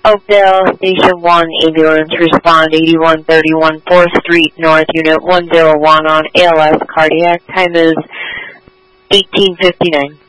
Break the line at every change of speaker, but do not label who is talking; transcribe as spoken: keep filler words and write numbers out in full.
Oakdale, Station one, ambulance respond eighty-one thirty-one fourth Street North, Unit one oh one on A L S, cardiac, time is eighteen fifty-nine.